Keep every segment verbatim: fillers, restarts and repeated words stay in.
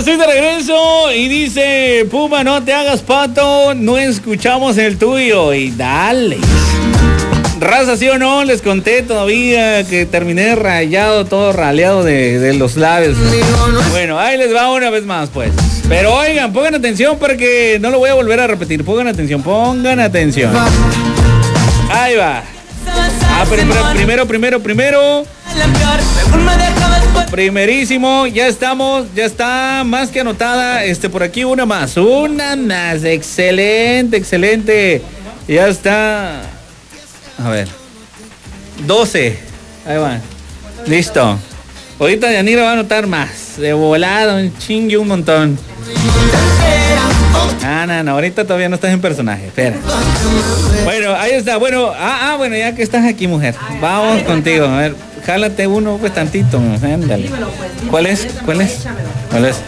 estoy de regreso y dice, Puma, no te hagas pato, no escuchamos el tuyo. Y dale. Raza, ¿sí o no? Les conté todavía que terminé rayado, todo raleado de, de los labios. Bueno, ahí les va una vez más, pues. Pero oigan, pongan atención porque no lo voy a volver a repetir. Pongan atención, pongan atención. Ahí va. Ah, pero, pero primero, primero, primero. Primerísimo, ya estamos, ya está más que anotada. Este, por aquí una más, una más. Excelente, excelente. Ya está. A ver. doce. Ahí va. Listo. Ahorita Yanira va a anotar más. De volada, un chingue un montón. Ah, no, no, ahorita todavía no estás en personaje. Espera. Bueno, ahí está. Bueno, ah, ah, bueno, ya que estás aquí, mujer. Vamos contigo. A ver, jálate uno, pues tantito. Ándale. ¿Cuál es? ¿Cuál es? ¿Cuál es?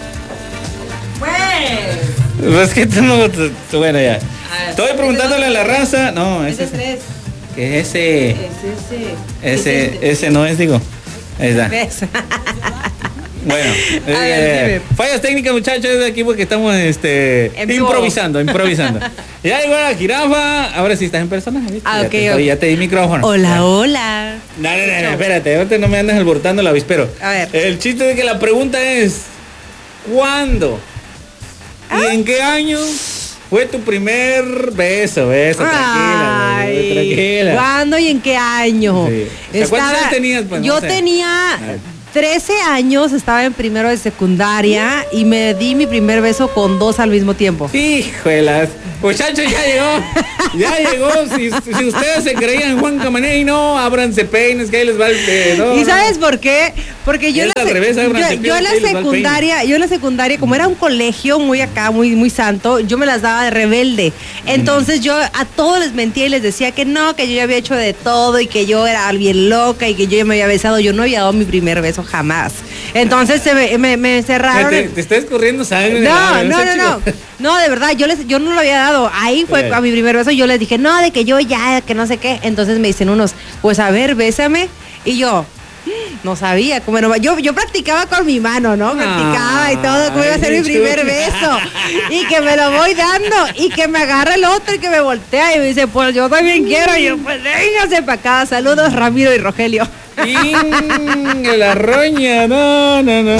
Pues. Es que tú no. Tú, bueno, ya. Estoy preguntándole a la raza. No, ese es. ¿Qué es ese? Es ese. Ese, ese no es, digo. Ahí está. Bueno, eh, fallas técnicas, muchachos, de aquí porque estamos este, improvisando, improvisando. Ya llegó la jirafa, ahora sí estás en persona, ¿viste? Ah, ya, okay, te, okay. ya te di micrófono. Hola, hola. No, no, no, no, espérate, ahorita no me andas alborotando el avispero. A ver. El chiste de que la pregunta es, ¿cuándo? ¿Y ¿Ah? en qué año fue tu primer beso? Beso, tranquila, Ay, tranquila. ¿Cuándo y en qué año? Sí. Estaba, ¿Cuántos años tenías? Pues, yo no sé. tenía trece años, estaba en primero de secundaria y me di mi primer beso con dos al mismo tiempo. Híjolas, muchachos, ya llegó, ya llegó. Si, si ustedes se creían Juan Camané y no, ábranse peines, que ahí les va el pedo. ¿Y sabes por qué? Porque yo, la, al revés, yo, yo en la secundaria, yo en la secundaria, como era un colegio muy acá, muy, muy santo, yo me las daba de rebelde. Entonces yo a todos les mentía y les decía que no, que yo ya había hecho de todo y que yo era bien loca y que yo ya me había besado. Yo no había dado mi primer beso jamás. Entonces se me, me, me cerraron. Te, te está escurriendo sangre. No, no, no, no. No, de verdad, yo les, yo no lo había dado. Ahí fue a mi primer beso. Yo les dije, no, de que yo ya, que no sé qué. Entonces me dicen unos, pues a ver, bésame. Y yo, no sabía cómo no, yo, yo practicaba con mi mano, ¿no? Practicaba y todo, cómo iba a ser mi primer beso. Y que me lo voy dando. Y que me agarra el otro y que me voltea y me dice, pues yo también quiero. Y yo, pues véngase para acá. Saludos, Ramiro y Rogelio. La roña, no, no, no.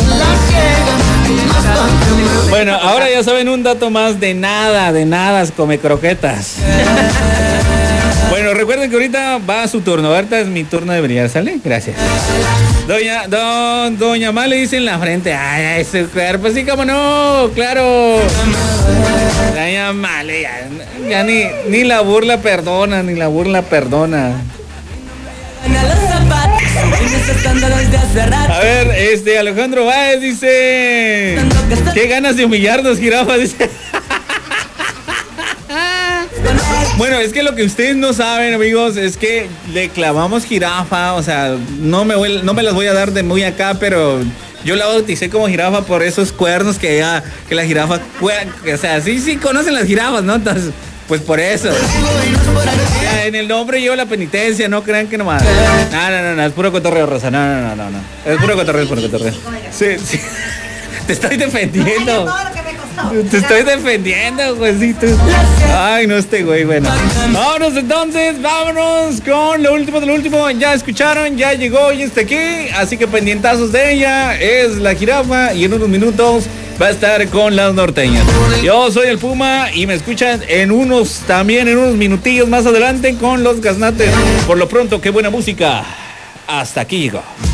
Bueno, ahora ya saben un dato más de nada, de nada, come croquetas. Bueno, recuerden que ahorita va su turno. Ahorita es mi turno de brillar, ¿sale? Gracias. Doña, don, doña Ma le dice en la frente, ay, ese cuerpo, sí, como no, claro. Doña Ma, ya, ya ni, ni la burla perdona, ni la burla perdona. A ver, este Alejandro Báez dice, qué ganas de humillarnos, jirafa, dice. Bueno, es que lo que ustedes no saben, amigos, es que le clavamos jirafa, o sea, no me voy, no me las voy a dar de muy acá, pero yo la bauticé como jirafa por esos cuernos que ya, que la jirafa, o sea, sí, sí conocen las jirafas, ¿no? Entonces, pues por eso. Ya, en el nombre lleva la penitencia, no crean que nomás. No, no, no, no, es puro cotorreo, Rosa, no, no, no, no, no. Es puro cotorreo, es puro cotorreo. Sí, sí. Te estoy defendiendo. Te estoy defendiendo, güeycito. Ay, no, este güey, bueno. Vámonos entonces, vámonos con lo último de lo último. Ya escucharon, ya llegó y está aquí. Así que pendientazos de ella. Es la jirafa y en unos minutos va a estar con las norteñas. Yo soy el Puma y me escuchan en unos, también en unos minutillos más adelante con los gaznates. Por lo pronto, qué buena música. Hasta aquí llegó.